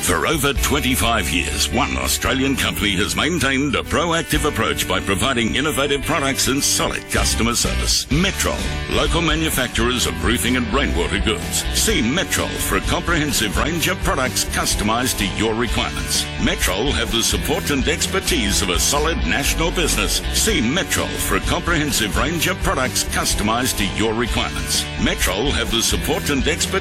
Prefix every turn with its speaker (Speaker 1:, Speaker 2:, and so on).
Speaker 1: For over 25 years, one Australian company has maintained a proactive approach by providing innovative products and solid customer service. Metrol, local manufacturers of roofing and rainwater goods. See Metrol for a comprehensive range of products customised to your requirements. Metrol have the support and expertise of a solid national business. See Metrol for a comprehensive range of products customised to your requirements. Metrol have the support and expertise